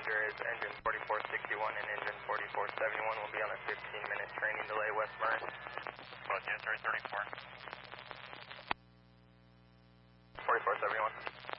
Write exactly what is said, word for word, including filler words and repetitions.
passenger is engine forty-four sixty-one and engine forty-four seventy-one will be on a fifteen minute training delay, West Murray. Both units are thirty-four. forty-four seventy-one.